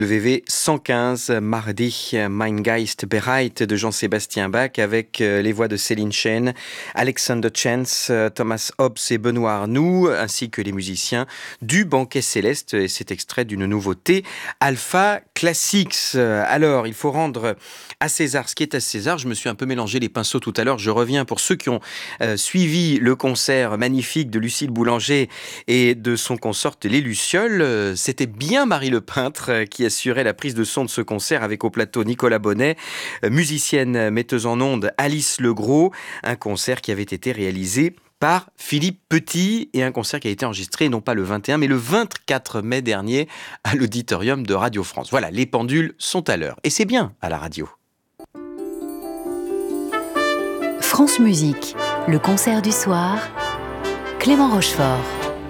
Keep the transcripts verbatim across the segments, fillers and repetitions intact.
W V cent quinze, Mardi, Mein Geist bereit de Jean-Sébastien Bach avec les voix de Céline Chen, Alexander Chance, Thomas Hobbes et Benoît Arnoux, ainsi que les musiciens du Banquet Céleste. Et c'est extrait d'une nouveauté, Alpha Classics. Alors, il faut rendre à César ce qui est à César. Je me suis un peu mélangé les pinceaux tout à l'heure. Je reviens pour ceux qui ont euh, suivi le concert magnifique de Lucille Boulanger et de son consorte Les Lucioles. C'était bien Marie Le Peintre qui assurait la prise de son de ce concert avec au plateau Nicolas Bonnet, musicienne metteuse en ondes Alice Legros, un concert qui avait été réalisé par Philippe Petit et un concert qui a été enregistré non pas le vingt et un mais le vingt-quatre mai dernier à l'auditorium de Radio France. Voilà, les pendules sont à l'heure et c'est bien à la radio. France Musique, le concert du soir, Clément Rochefort.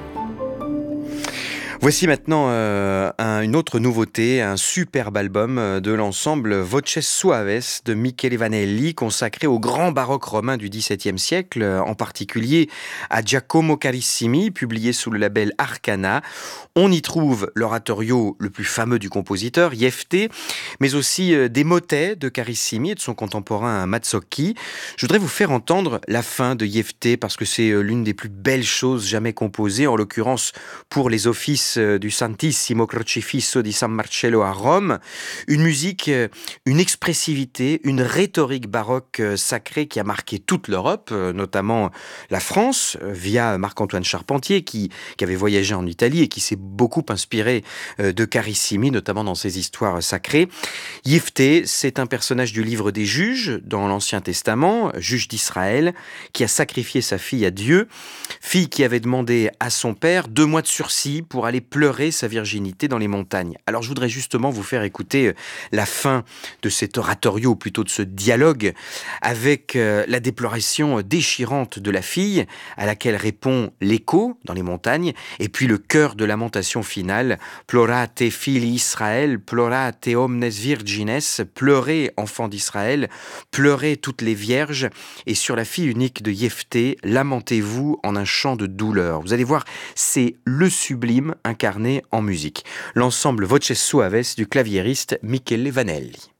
Voici maintenant euh, un, une autre nouveauté, un superbe album de l'ensemble Voces Suaves de Michele Vanelli, consacré au grand baroque romain du dix-septième siècle, en particulier à Giacomo Carissimi, publié sous le label Arcana. On y trouve l'oratorio le plus fameux du compositeur, Jefté, mais aussi euh, des motets de Carissimi et de son contemporain Mazzocchi. Je voudrais vous faire entendre la fin de Jefté parce que c'est euh, l'une des plus belles choses jamais composées, en l'occurrence pour les offices du Santissimo Crocifisso di San Marcello à Rome, une musique, une expressivité, une rhétorique baroque sacrée qui a marqué toute l'Europe, notamment la France, via Marc-Antoine Charpentier qui, qui avait voyagé en Italie et qui s'est beaucoup inspiré de Carissimi, notamment dans ses histoires sacrées. Jefté, c'est un personnage du livre des juges dans l'Ancien Testament, juge d'Israël, qui a sacrifié sa fille à Dieu, fille qui avait demandé à son père deux mois de sursis pour aller pleurer sa virginité dans les montagnes. Alors je voudrais justement vous faire écouter la fin de cet oratorio, ou plutôt de ce dialogue, avec la déploration déchirante de la fille, à laquelle répond l'écho dans les montagnes, et puis le chœur de lamentation finale, Plorate fili Israël, plorate omnes virgines, pleurez enfants d'Israël, pleurez toutes les vierges, et sur la fille unique de Jefté, lamentez-vous en un chant de douleur. Vous allez voir, c'est le sublime incarné en musique. L'ensemble Voces Suaves du claviériste Michele Vanelli.